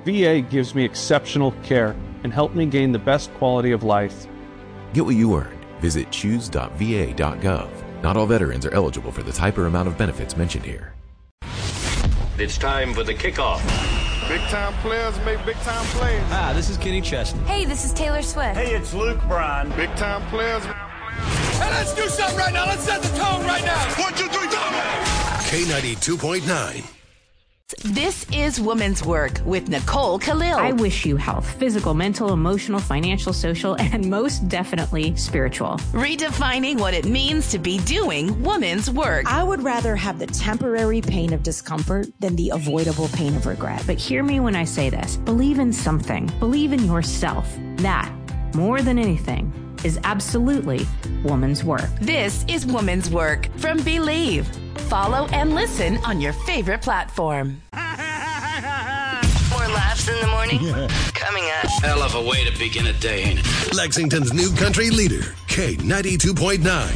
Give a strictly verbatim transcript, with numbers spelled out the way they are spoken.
V A gives me exceptional care and helped me gain the best quality of life. Get what you earned. Visit choose dot v a dot gov. Not all veterans are eligible for the type or amount of benefits mentioned here. It's time for the kickoff. Big time players make big time plays. Hi, this is Kenny Chesney. Hey, this is Taylor Swift. Hey, it's Luke Bryan. Big time players. Hey, let's do something right now. Let's set the tone right now. One, two, three, go! K ninety-two point nine. This is Woman's Work with Nicole Khalil. I wish you health, physical, mental, emotional, financial, social, and most definitely spiritual. Redefining what it means to be doing woman's work. I would rather have the temporary pain of discomfort than the avoidable pain of regret. But hear me when I say this. Believe in something. Believe in yourself. That, more than anything, is absolutely woman's work. This is Woman's Work from Believe. Follow and listen on your favorite platform. More laughs in the morning? Coming up. Hell of a way to begin a day, ain't it? Lexington's new country leader, K ninety-two point nine.